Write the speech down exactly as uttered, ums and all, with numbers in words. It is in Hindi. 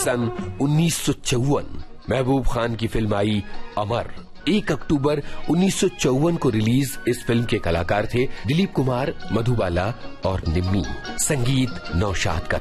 सन उन्नीस सौ चौवन महबूब खान की फिल्म आई अमर। एक अक्टूबर उन्नीस सौ चौवन को रिलीज इस फिल्म के कलाकार थे दिलीप कुमार, मधुबाला और निम्मी। संगीत नौशाद का